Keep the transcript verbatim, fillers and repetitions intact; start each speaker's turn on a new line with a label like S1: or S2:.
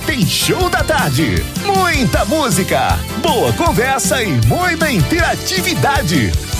S1: tem show da tarde. Muita música, boa conversa e muita interatividade.